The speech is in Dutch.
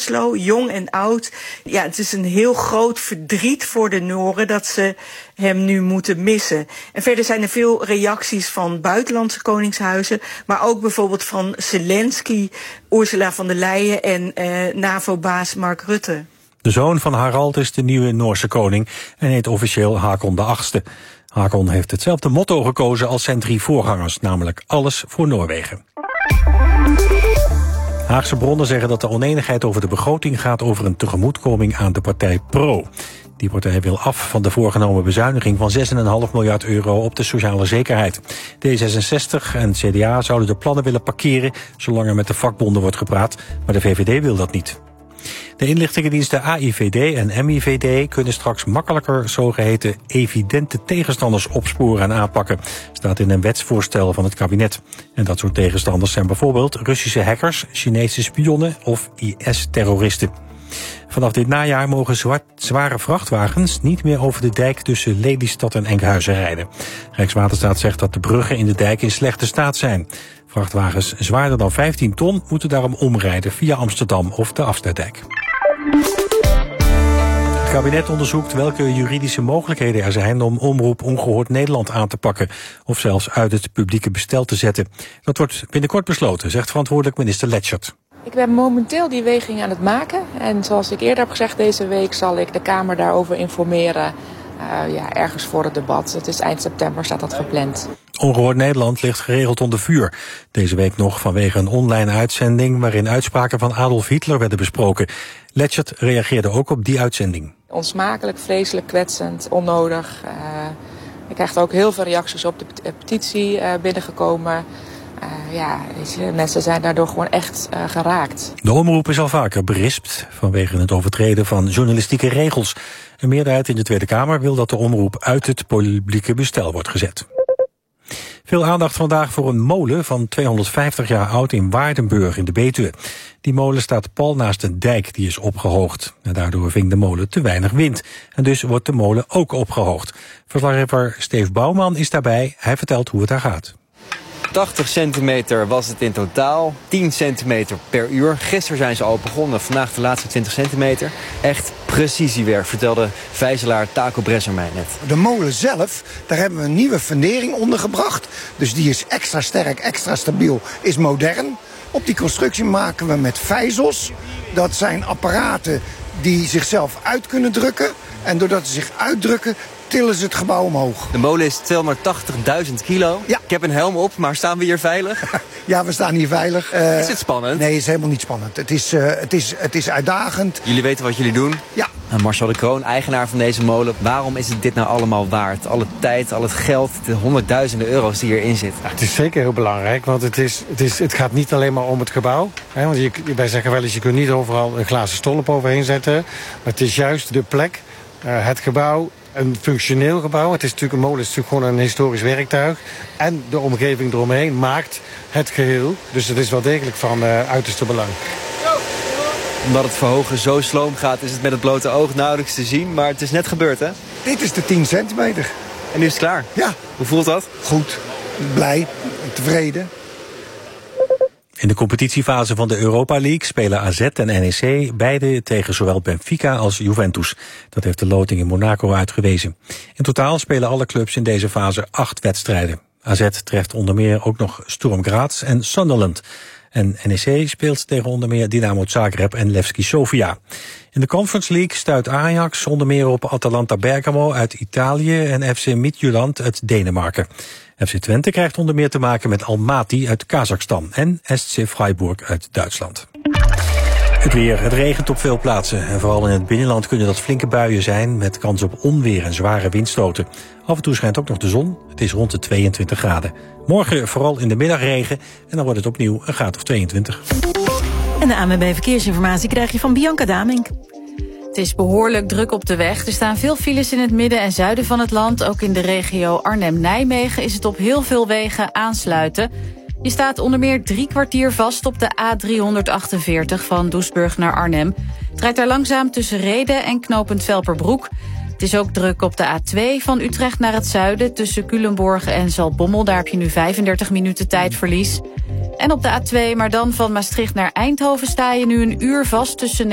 Murtslo, jong en oud. Ja, het is een heel groot verdriet voor de Nooren dat ze hem nu moeten missen. En verder zijn er veel reacties van buitenlandse koningshuizen, maar ook bijvoorbeeld van Zelensky, Ursula von der Leyen en NAVO-baas Mark Rutte. De zoon van Harald is de nieuwe Noorse koning en heet officieel Haakon VIII. Haakon heeft hetzelfde motto gekozen als zijn 3 voorgangers, namelijk alles voor Noorwegen. Haagse bronnen zeggen dat de onenigheid over de begroting gaat over een tegemoetkoming aan de partij Pro. Die partij wil af van de voorgenomen bezuiniging van 6,5 miljard euro op de sociale zekerheid. D66 en CDA zouden de plannen willen parkeren zolang er met de vakbonden wordt gepraat, maar de VVD wil dat niet. De inlichtingendiensten AIVD en MIVD kunnen straks makkelijker zogeheten evidente tegenstanders opsporen en aanpakken, staat in een wetsvoorstel van het kabinet. En dat soort tegenstanders zijn bijvoorbeeld Russische hackers, Chinese spionnen of IS-terroristen. Vanaf dit najaar mogen zware vrachtwagens niet meer over de dijk tussen Lelystad en Enkhuizen rijden. Rijkswaterstaat zegt dat de bruggen in de dijk in slechte staat zijn. Vrachtwagens zwaarder dan 15 ton moeten daarom omrijden via Amsterdam of de Afsluitdijk. Het kabinet onderzoekt welke juridische mogelijkheden er zijn om Omroep Ongehoord Nederland aan te pakken of zelfs uit het publieke bestel te zetten. Dat wordt binnenkort besloten, zegt verantwoordelijk minister Letschert. Ik ben momenteel die weging aan het maken en zoals ik eerder heb gezegd deze week zal ik de Kamer daarover informeren. Ergens voor het debat. Het is eind september, staat dat gepland. Ongehoord Nederland ligt geregeld onder vuur. Deze week nog vanwege een online uitzending waarin uitspraken van Adolf Hitler werden besproken. Letschert reageerde ook op die uitzending. Onsmakelijk, vreselijk, kwetsend, onnodig. Ik krijg ook heel veel reacties op de petitie binnengekomen. Mensen zijn daardoor gewoon echt geraakt. De omroep is al vaker berispt vanwege het overtreden van journalistieke regels. Een meerderheid in de Tweede Kamer wil dat de omroep uit het publieke bestel wordt gezet. Veel aandacht vandaag voor een molen van 250 jaar oud in Waardenburg in de Betuwe. Die molen staat pal naast een dijk die is opgehoogd. En daardoor ving de molen te weinig wind. En dus wordt de molen ook opgehoogd. Verslaggever Steve Bouwman is daarbij. Hij vertelt hoe het daar gaat. 80 centimeter was het in totaal, 10 centimeter per uur. Gisteren zijn ze al begonnen, vandaag de laatste 20 centimeter. Echt precisiewerk, vertelde vijzelaar Taco Bresser mij net. De molen zelf, daar hebben we een nieuwe fundering onder gebracht. Dus die is extra sterk, extra stabiel, is modern. Op die constructie maken we met vijzels. Dat zijn apparaten die zichzelf uit kunnen drukken. En doordat ze zich uitdrukken, tillen ze het gebouw omhoog. De molen is 280.000 kilo. Ja. Ik heb een helm op, maar staan we hier veilig? Ja, we staan hier veilig. Is het spannend? Nee, het is helemaal niet spannend. Het is uitdagend. Jullie weten wat jullie doen? Ja. Marcel de Kroon, eigenaar van deze molen. Waarom is het dit nou allemaal waard? Alle tijd, al het geld, de honderdduizenden euro's die hierin zitten. Het is zeker heel belangrijk, want het gaat niet alleen maar om het gebouw. Hè, want wij zeggen wel eens, je kunt niet overal een glazen stolp overheen zetten. Maar het is juist de plek, het gebouw, een functioneel gebouw. Het is natuurlijk een molen, is natuurlijk gewoon een historisch werktuig. En de omgeving eromheen maakt het geheel. Dus het is wel degelijk van uiterste belang. Omdat het verhogen zo sloom gaat, is het met het blote oog nauwelijks te zien. Maar het is net gebeurd, hè? Dit is de 10 centimeter. En nu is het klaar? Ja. Hoe voelt dat? Goed, blij, tevreden. In de competitiefase van de Europa League spelen AZ en NEC beide tegen zowel Benfica als Juventus. Dat heeft de loting in Monaco uitgewezen. In totaal spelen alle clubs in deze fase 8 wedstrijden. AZ treft onder meer ook nog Sturm Graz en Sunderland. En NEC speelt tegen onder meer Dynamo Zagreb en Levski Sofia. In de Conference League stuit Ajax onder meer op Atalanta Bergamo uit Italië en FC Midtjylland uit Denemarken. FC Twente krijgt onder meer te maken met Almaty uit Kazachstan en SC Freiburg uit Duitsland. Het weer. Het regent op veel plaatsen. En vooral in het binnenland kunnen dat flinke buien zijn met kans op onweer en zware windstoten. Af en toe schijnt ook nog de zon. Het is rond de 22 graden. Morgen vooral in de middag regen en dan wordt het opnieuw een graad of 22. En de ANWB Verkeersinformatie krijg je van Bianca Damink. Het is behoorlijk druk op de weg. Er staan veel files in het midden en zuiden van het land. Ook in de regio Arnhem-Nijmegen is het op heel veel wegen aansluiten. Je staat onder meer 3 kwartier vast op de A348 van Doesburg naar Arnhem. Het rijdt daar langzaam tussen Rheden en knooppunt Velperbroek. Het is ook druk op de A2 van Utrecht naar het zuiden tussen Culemborg en Zaltbommel. Daar heb je nu 35 minuten tijdverlies. En op de A2, maar dan van Maastricht naar Eindhoven sta je nu een uur vast tussen